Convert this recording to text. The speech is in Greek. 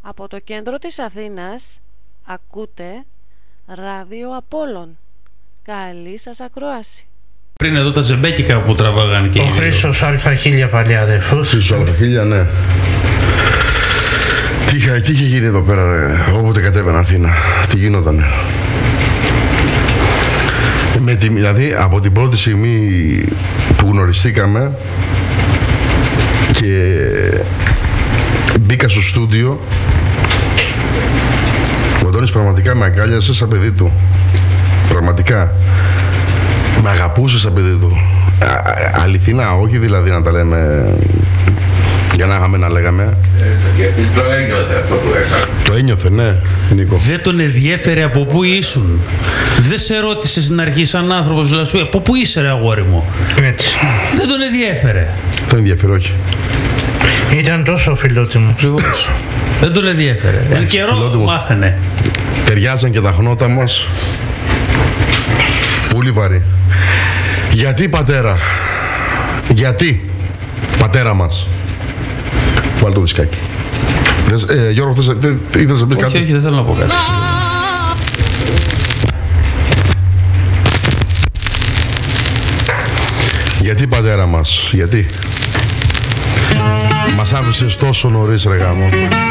Από το κέντρο της Αθήνας ακούτε ράδιο Απόλλων. Καλή σας ακρόαση. Πριν εδώ τα τζεμπέκικα που τραβάγαν και ο Χρήστος Α1000 παλιά αδερφός. Χρήστος Α1000, ναι. Τι είχε γίνει εδώ πέρα, ρε, όποτε κατέβαινα Αθήνα. Τι γινότανε. Δηλαδή από την πρώτη στιγμή που γνωριστήκαμε και μπήκα στο στούντιο, ο Αντώνης πραγματικά με αγκάλιασε σαν παιδί του. Πραγματικά. Με αγαπούσε σαν παιδί του. Αληθινά, όχι δηλαδή να τα λέμε για να είχαμε να λέγαμε. Το ένιωθε αυτό που έκανε. Το ένιωθε, ναι, Νίκο. Δεν τον ενδιέφερε από πού ήσουν. Δεν σε ρώτησε στην αρχή σαν άνθρωπος, δηλαδή, από πού είσαι ρε αγόρι μου. Έτσι. Δεν τον ενδιέφερε. Δεν ενδιαφέρει, όχι. Ήταν τόσο φιλότιμο. Δεν τον ενδιέφερε. Εν καιρό μάθαινε. Ταιριάζαν και τα χνότα μας. Πολύ βαρύ. Γιατί πατέρα? Γιατί πατέρα μας? Βάλε το δισκάκι. Γιώργο, ήθελες να πεις κάτι? Όχι, δεν θέλω να πω κάτι. Γιατί πατέρα μας? Γιατί? Μας άφησες τόσο νωρίς ρε γάμο.